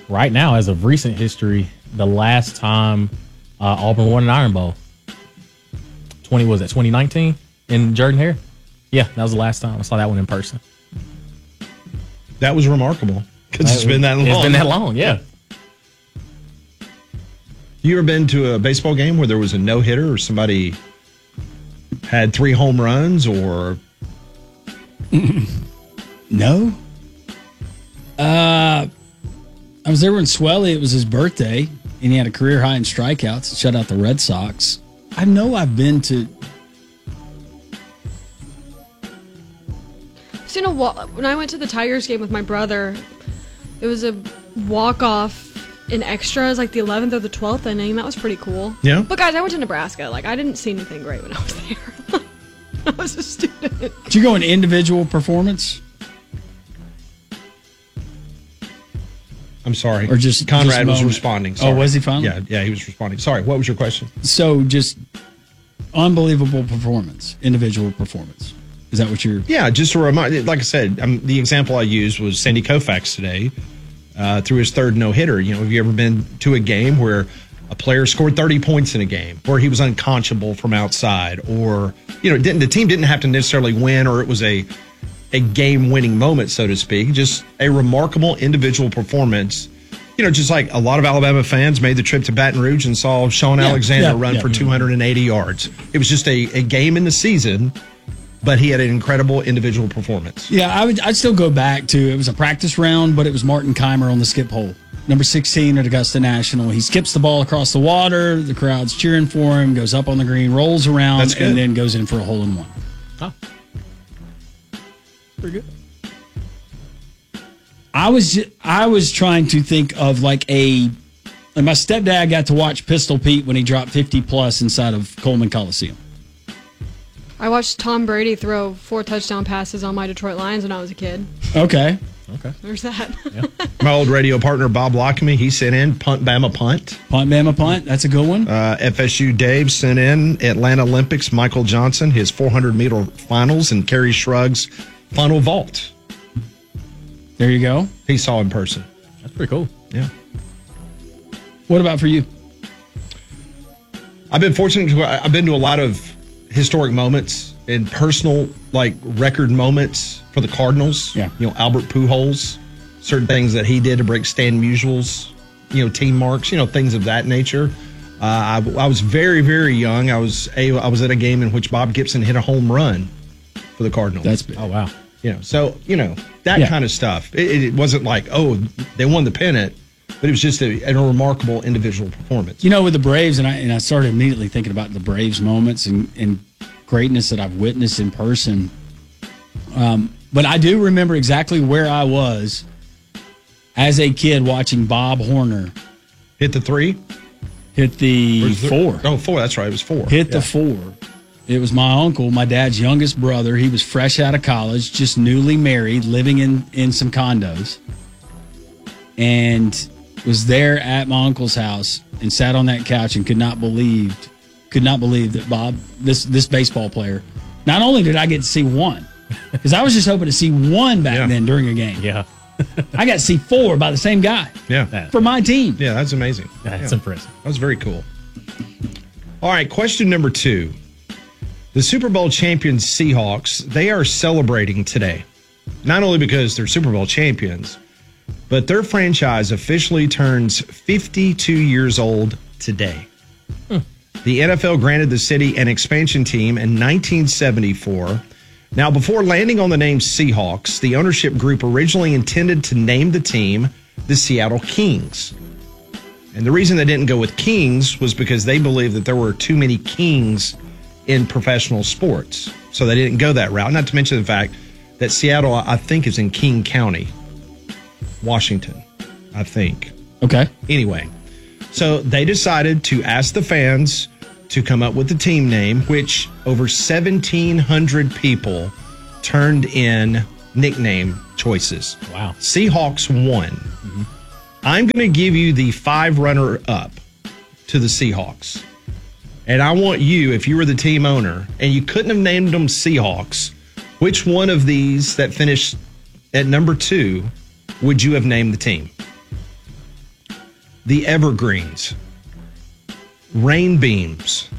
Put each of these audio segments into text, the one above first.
right now, as of recent history, the last time Auburn won an Iron Bowl. 2019 in Jordan-Hare? Yeah, that was the last time I saw that one in person. That was remarkable because it's been that long. It's been that long, yeah. You ever been to a baseball game where there was a no-hitter or somebody had 3 home runs or... No. I was there when Swelly, it was his birthday, and he had a career high in strikeouts and shut out the Red Sox. I know I've been to... So, when I went to the Tigers game with my brother, it was a walk-off in extras, like the 11th or the 12th inning. That was pretty cool. Yeah. But, guys, I went to Nebraska. Like, I didn't see anything great when I was there. I was a student. Did you go in individual performance? I'm sorry. Or just Conrad was moment? responding. Sorry. Oh, was he finally? Yeah, he was responding. Sorry, what was your question? So, just unbelievable performance, individual performance. Is that what you're... Yeah, just a reminder. Like I said, the example I used was Sandy Koufax today through his third no-hitter. You know, have you ever been to a game where a player scored 30 points in a game, where he was unconscionable from outside, or, you know, the team didn't have to necessarily win, or it was a game-winning moment, so to speak, just a remarkable individual performance. You know, just like a lot of Alabama fans made the trip to Baton Rouge and saw Sean Alexander run for 280 yards. It was just a game in the season, but he had an incredible individual performance. Yeah, I'd still go back to, it was a practice round, but it was Martin Keimer on the skip hole. Number 16 at Augusta National. He skips the ball across the water. The crowd's cheering for him, goes up on the green, rolls around, and then goes in for a hole-in-one. Oh. Pretty good. I was trying to think of like my stepdad got to watch Pistol Pete when he dropped 50-plus inside of Coleman Coliseum. I watched Tom Brady throw 4 touchdown passes on my Detroit Lions when I was a kid. Okay. There's that. Yeah. My old radio partner, Bob Lockamy, he sent in Punt Bama Punt. Punt Bama Punt, that's a good one. FSU Dave sent in Atlanta Olympics, Michael Johnson, his 400-meter finals, and Kerry Shrug's final vault. There you go. He saw in person. That's pretty cool. Yeah. What about for you? I've been fortunate I've been to a lot of historic moments and personal, like, record moments for the Cardinals. Yeah. You know, Albert Pujols, certain things that he did to break Stan Musial's, you know, team marks, you know, things of that nature. I was very, very young. I was at a game in which Bob Gibson hit a home run for the Cardinals. That's big. Oh, wow. You know, so, you know, that kind of stuff. It wasn't like, oh, they won the pennant, but it was just a remarkable individual performance. You know, with the Braves, and I started immediately thinking about the Braves moments and greatness that I've witnessed in person. But I do remember exactly where I was as a kid watching Bob Horner hit the 3? Hit the 4. Oh, 4. That's right. It was 4. Hit the 4. It was my uncle, my dad's youngest brother. He was fresh out of college, just newly married, living in some condos, and was there at my uncle's house and sat on that couch and could not believe that Bob, this baseball player, not only did I get to see one, because I was just hoping to see one back then during a game. Yeah. I got to see 4 by the same guy. Yeah. For my team. Yeah, that's amazing. That's impressive. That was very cool. All right, question number 2. The Super Bowl champions Seahawks, they are celebrating today. Not only because they're Super Bowl champions, but their franchise officially turns 52 years old today. The NFL granted the city an expansion team in 1974. Now, before landing on the name Seahawks, the ownership group originally intended to name the team the Seattle Kings. And the reason they didn't go with Kings was because they believed that there were too many Kings in professional sports. So they didn't go that route. Not to mention the fact that Seattle, I think, is in King County, Washington, I think. Okay. Anyway, so they decided to ask the fans to come up with the team name, which over 1,700 people turned in nickname choices. Wow. Seahawks won. Mm-hmm. I'm going to give you the 5 runner-up to the Seahawks. And I want you, if you were the team owner and you couldn't have named them Seahawks, which one of these that finished at number 2 would you have named the team? the Evergreens, Rainbeams,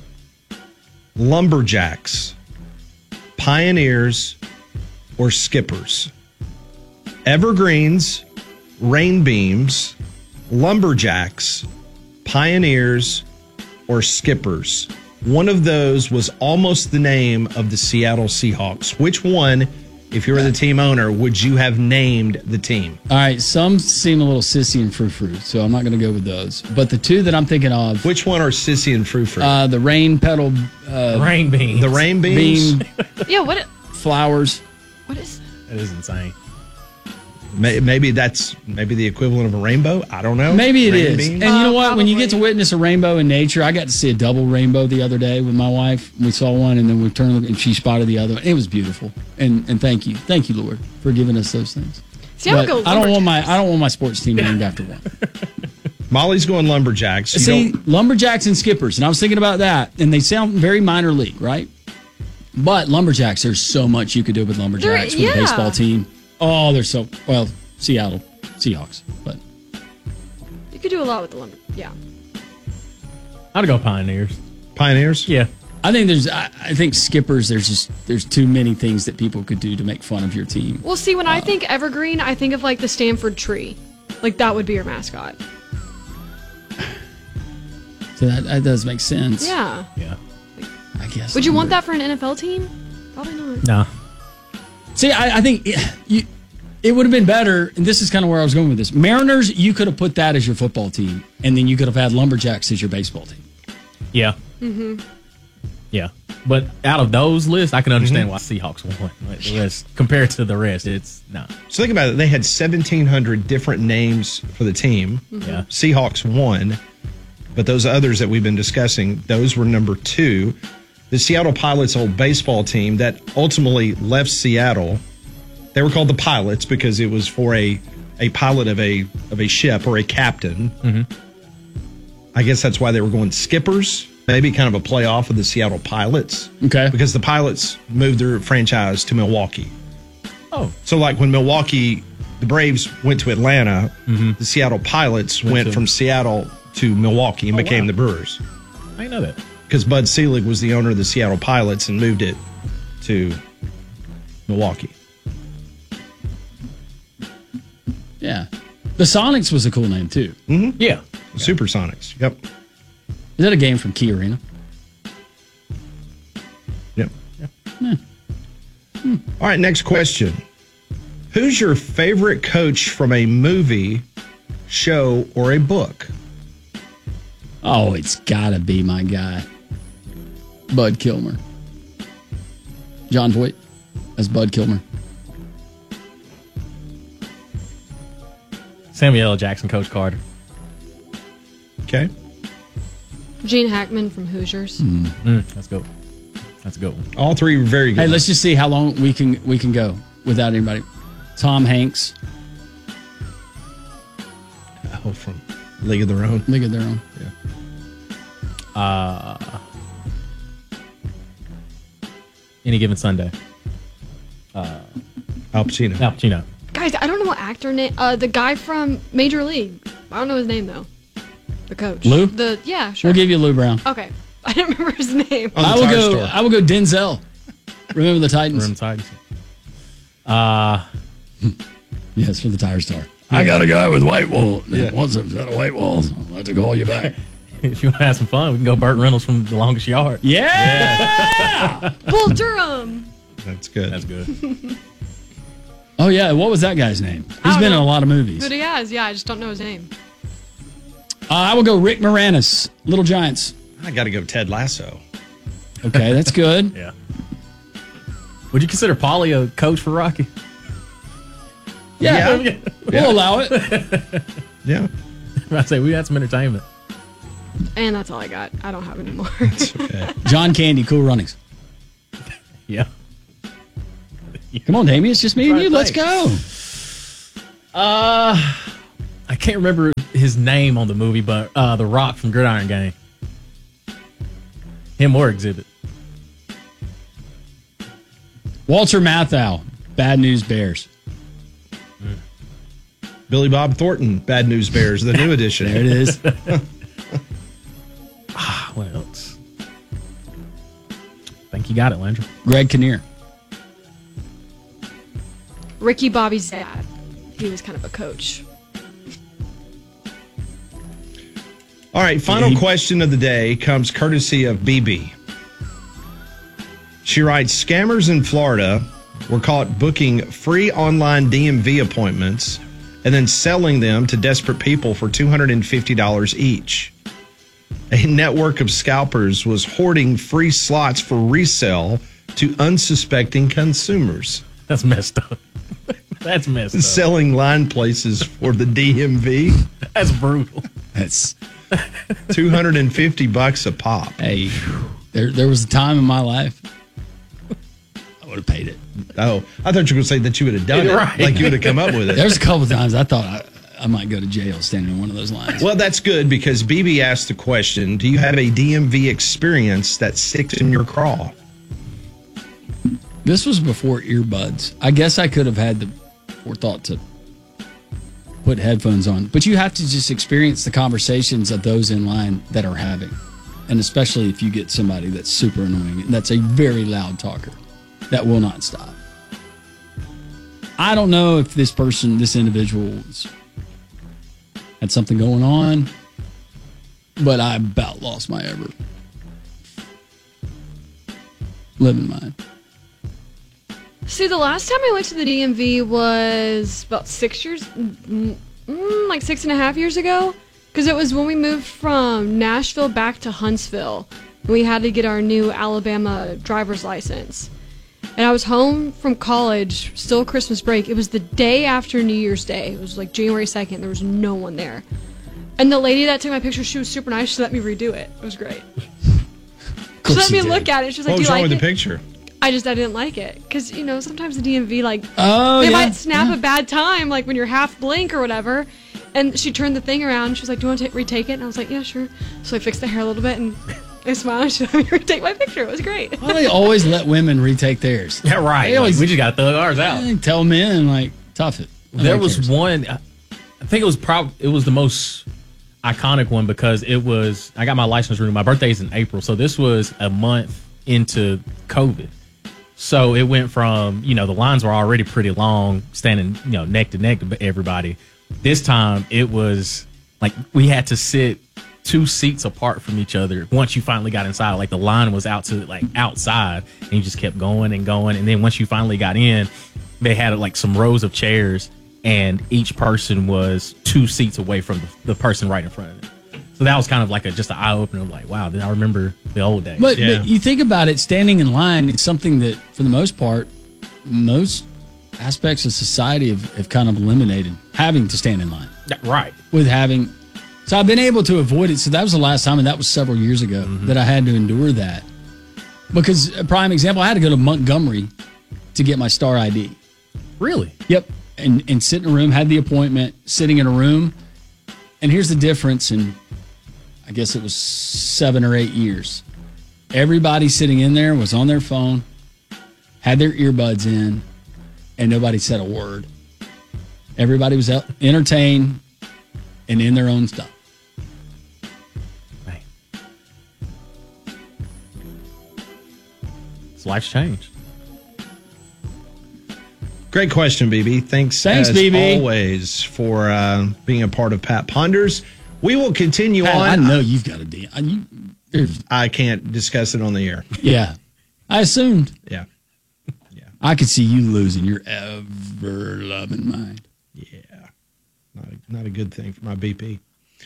Lumberjacks, Pioneers, or Skippers? Evergreens, Rainbeams, Lumberjacks, Pioneers, or Skippers? One of those was almost the name of the Seattle Seahawks. Which one, if you were the team owner, would you have named the team? All right, some seem a little sissy and frou-frou, so I'm not going to go with those. But the two that I'm thinking of, Which one are sissy and frou-frou? the rain petal Rain beans. the Rainbeams? bean Yeah, what flowers. what is That is insane. Maybe that's the equivalent of a rainbow. I don't know. Maybe it is. Rainbeams? And you know what? When you get to Probably. witness a rainbow in nature, I got to see a double rainbow the other day with my wife. We saw one, and then we turned and she spotted the other one. It was beautiful. And thank you, Lord, for giving us those things. See, I would But go I don't want Lumberjacks. my sports team named after one. Molly's going Lumberjacks. You See, don't- Lumberjacks and Skippers, and I was thinking about that, and they sound very minor league, right? But Lumberjacks, there's so much you could do with Lumberjacks with yeah. a baseball team. Oh, they're so Seattle Seahawks, but You could do a lot with the lumber. Yeah. I'd go Pioneers. Pioneers? Yeah. I think Skippers. There's too many things that people could do to make fun of your team. Well, see, when I think evergreen, I think of like the Stanford tree. Like that would be your mascot. So that does make sense. Yeah. Yeah. I guess. Would you want that for an NFL team? Probably not. No. See, I think it would have been better, and this is kind of where I was going with this. Mariners, you could have put that as your football team, and then you could have had Lumberjacks as your baseball team. Yeah. Yeah. But out of those lists, I can understand why Seahawks won. Like the rest, compared to the rest, it's no. So think about it. They had 1,700 different names for the team. Yeah. Seahawks won, but those others that we've been discussing, those were number 2. The Seattle Pilots old baseball team that ultimately left Seattle, they were called the Pilots because it was for a pilot of a ship or a captain. I guess that's why they were going Skippers, maybe kind of a play off of the Seattle Pilots. Okay. Because the Pilots moved their franchise to Milwaukee. Oh. So, like when the Braves went to Atlanta, the Seattle Pilots went to- from Seattle to Milwaukee and became the Brewers. I didn't know that. Because Bud Selig was the owner of the Seattle Pilots and moved it to Milwaukee. Yeah. The Sonics was a cool name, too. Yeah. Supersonics. Yep. Is that a game from Key Arena? Yep. All right, next question. Who's your favorite coach from a movie, show, or a book? Oh, it's got to be my guy, Bud Kilmer. John Voight as Bud Kilmer. Samuel L. Jackson, Coach Carter. Okay. Gene Hackman from Hoosiers. That's good. That's a good one. All three were very good. Hey, let's just see how long we can go without anybody. Tom Hanks, Oh, from League of Their Own. League of Their Own. Any Given Sunday. Al Pacino. Al Pacino. Guys, I don't know what actor name. The guy from Major League. I don't know his name though. The coach. Lou? Yeah, sure. We'll give you Lou Brown. Okay. I didn't remember his name. On the I will Tire go. Store. I will go Denzel. Remember the Titans? Rim Titans. Yes, for the Tire Store. I got a guy with white wool. What's up? Got a white wool. I'll have to call you back. If you want to have some fun, we can go Burt Reynolds from The Longest Yard. Yeah. Bull Durham. That's good. That's good. Oh yeah. What was that guy's name? He's don't been in know. a lot of movies. But he has. Yeah, I just don't know his name. I will go Rick Moranis, Little Giants. I got to go Ted Lasso. Okay, that's good. Yeah. Would you consider Paulie a coach for Rocky? Yeah, Yeah. we'll allow it. Yeah. I say we had some entertainment. And that's all I got. I don't have any more. It's okay. John Candy, Cool Runnings. Yeah. Come on, Damien, it's just me and you. Let's go. I can't remember his name on the movie, but The Rock from Gridiron Gang. Him or Exhibit. Walter Matthau, Bad News Bears. Billy Bob Thornton, Bad News Bears, the new edition. There it is. What else? I think you got it, Landry. Greg Kinnear. Ricky Bobby's dad. He was kind of a coach. All right, final question of the day comes courtesy of BB. She writes, scammers in Florida were caught booking free online DMV appointments and then selling them to desperate people for $250 each. A network of scalpers was hoarding free slots for resale to unsuspecting consumers. That's messed up. That's messed up. Selling line places for the DMV. That's brutal. That's $250 a pop. hey. There was a time in my life I would have paid it. Oh, I thought you were going to say that you would have done it. Right. Like you would have come up with it. There's a couple of times I thought I might go to jail standing in one of those lines. Well, that's good because BB asked the question, do you have a DMV experience that sticks in your craw? This was before earbuds. I guess I could have had the forethought to put headphones on, but you have to just experience the conversations of those in line that are having. And especially if you get somebody that's super annoying and that's a very loud talker that will not stop. I don't know if this individual had something going on, but I about lost my ever living mind. See, the last time I went to the DMV was about 6 years, like 6.5 years ago. Because it was when we moved from Nashville back to Huntsville. We had to get our new Alabama driver's license. And I was home from college, still Christmas break. It was the day after New Year's Day. It was like January 2nd. There was no one there. And the lady that took my picture, she was super nice. She let me redo it. It was great. She let me look at it. She was like, What was do you wrong like with it? the picture? I didn't like it. Because, sometimes the DMV, Oh, they yeah. might snap a bad time, like when you're half blink or whatever. And she turned the thing around. She was like, do you want to retake it? And I was like, yeah, sure. So I fixed the hair a little bit and I smiled and she let me retake my picture. It was great. Well, they always let women retake theirs. Yeah, right. They always we just got to throw ours out. They tell men, tough it. There was one, I think it was the most iconic one because I got my license renewed. My birthday's in April. So this was a month into COVID. So it went from, the lines were already pretty long, standing, neck to neck to everybody. This time it was like we had to sit 2 seats apart from each other once you finally got inside. Like the line was outside and you just kept going and going. And then once you finally got in, they had some rows of chairs and each person was 2 seats away from the person right in front of them. So that was kind of just an eye opener of wow, I remember the old days. But you think about it, standing in line, it's something that for the most part, most aspects of society have kind of eliminated having to stand in line. Right. So I've been able to avoid it. So that was the last time, and that was several years ago that I had to endure that. Because a prime example, I had to go to Montgomery to get my Star ID. Really? Yep. And sit in a room, had the appointment, sitting in a room. And here's the difference in, I guess it was 7 or 8 years. Everybody sitting in there was on their phone, had their earbuds in, and nobody said a word. Everybody was entertained and in their own stuff. Man. Life's changed. Great question, BB. Thanks as BB. always for being a part of Pat Ponders. We will continue Pat, on. I know you've got a deal. I can't discuss it on the air. Yeah. I assumed. Yeah. I could see you losing your ever-loving mind. Yeah. Not a good thing for my BP.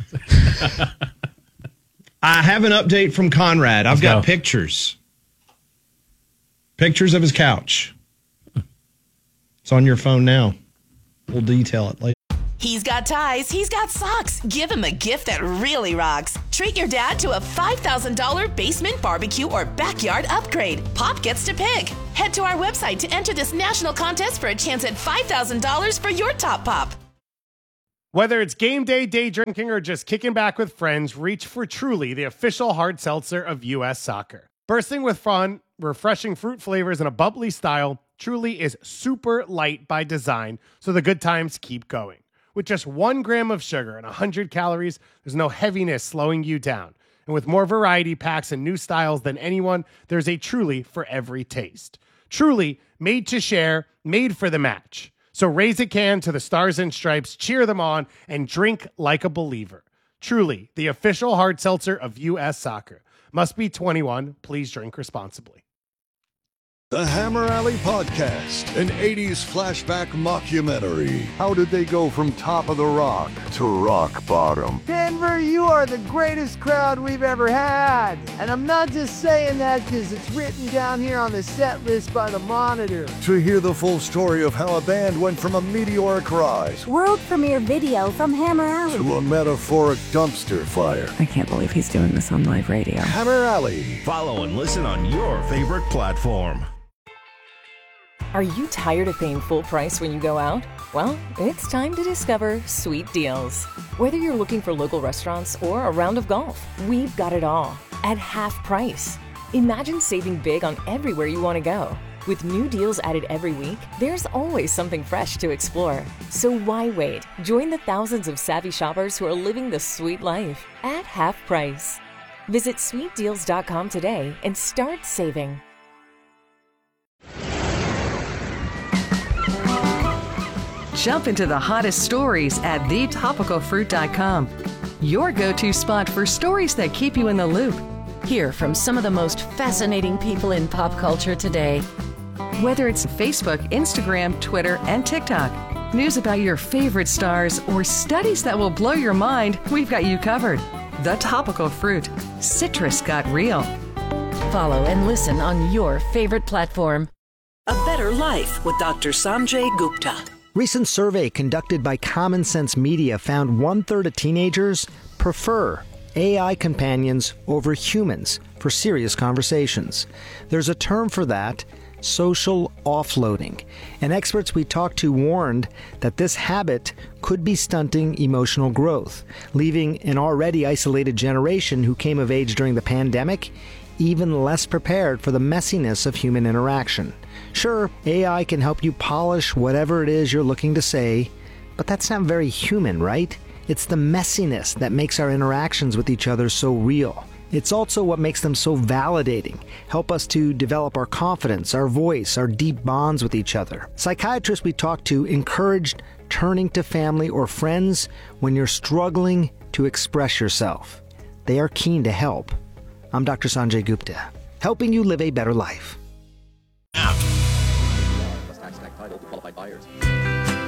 I have an update from Conrad. I've got pictures. Pictures of his couch. It's on your phone now. We'll detail it later. He's got ties, he's got socks. Give him a gift that really rocks. Treat your dad to a $5,000 basement barbecue or backyard upgrade. Pop gets to pick. Head to our website to enter this national contest for a chance at $5,000 for your top pop. Whether it's game day, day drinking, or just kicking back with friends, reach for Truly, the official hard seltzer of U.S. Soccer. Bursting with fun, refreshing fruit flavors, and a bubbly style, Truly is super light by design, so the good times keep going. With just 1 gram of sugar and 100 calories, there's no heaviness slowing you down. And with more variety packs and new styles than anyone, there's a Truly for every taste. Truly, made to share, made for the match. So raise a can to the Stars and Stripes, cheer them on, and drink like a believer. Truly, the official hard seltzer of U.S. Soccer. Must be 21. Please drink responsibly. The Hammer Alley Podcast, an 80s flashback mockumentary. How did they go from top of the rock to rock bottom? Denver, you are the greatest crowd we've ever had. And I'm not just saying that because it's written down here on the set list by the Monitor. To hear the full story of how a band went from a meteoric rise world premiere video from Hammer Alley to a metaphoric dumpster fire. I can't believe he's doing this on live radio. Hammer Alley. Follow and listen on your favorite platform. Are you tired of paying full price when you go out? Well, it's time to discover Sweet Deals. Whether you're looking for local restaurants or a round of golf, we've got it all at half price. Imagine saving big on everywhere you want to go. With new deals added every week, there's always something fresh to explore. So why wait? Join the thousands of savvy shoppers who are living the sweet life at half price. Visit sweetdeals.com today and start saving. Jump into the hottest stories at thetopicalfruit.com. Your go-to spot for stories that keep you in the loop. Hear from some of the most fascinating people in pop culture today. Whether it's Facebook, Instagram, Twitter, and TikTok, news about your favorite stars, or studies that will blow your mind, we've got you covered. The Topical Fruit. Citrus got real. Follow and listen on your favorite platform. A Better Life with Dr. Sanjay Gupta. Recent survey conducted by Common Sense Media found 1/3 of teenagers prefer AI companions over humans for serious conversations. There's a term for that, social offloading. And experts we talked to warned that this habit could be stunting emotional growth, leaving an already isolated generation who came of age during the pandemic even less prepared for the messiness of human interaction. Sure, AI can help you polish whatever it is you're looking to say, but that's not very human, right? It's the messiness that makes our interactions with each other so real. It's also what makes them so validating, help us to develop our confidence, our voice, our deep bonds with each other. Psychiatrists we talked to encouraged turning to family or friends when you're struggling to express yourself. They are keen to help. I'm Dr. Sanjay Gupta, helping you live a better life. Tax qualified buyers.